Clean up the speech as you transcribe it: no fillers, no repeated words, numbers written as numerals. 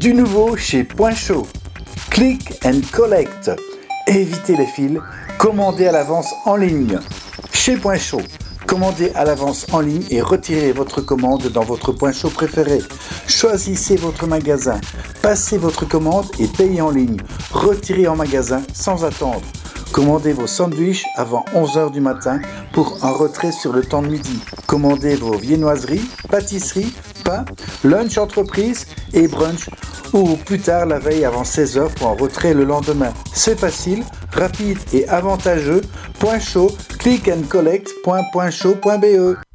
Du nouveau chez Point Chaud. Click and collect. Évitez les fils. Commandez à l'avance en ligne. Chez Point Chaud. Commandez à l'avance en ligne et retirez votre commande dans votre Point Chaud préféré. Choisissez votre magasin. Passez votre commande et payez en ligne. Retirez en magasin sans attendre. Commandez vos sandwichs avant 11h du matin pour un retrait sur le temps de midi. Commandez vos viennoiseries, pâtisseries, pains, lunch entreprise et brunch ou plus tard la veille avant 16h pour un retrait le lendemain. C'est facile, rapide et avantageux. Point Chaud, click and collect.pointchaud.be